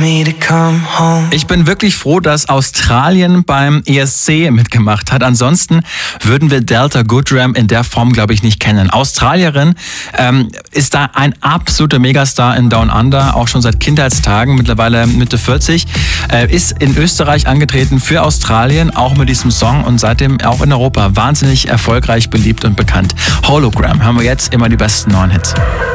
Ich bin wirklich froh, dass Australien beim ESC mitgemacht hat. Ansonsten würden wir Delta Goodrem in der Form, glaube ich, nicht kennen. Australierin, ist da ein absoluter Megastar in Down Under, auch schon seit Kindheitstagen, mittlerweile Mitte 40. Ist in Österreich angetreten für Australien, auch mit diesem Song und seitdem auch in Europa wahnsinnig erfolgreich, beliebt und bekannt. Hologram hören wir jetzt immer die besten neuen Hits.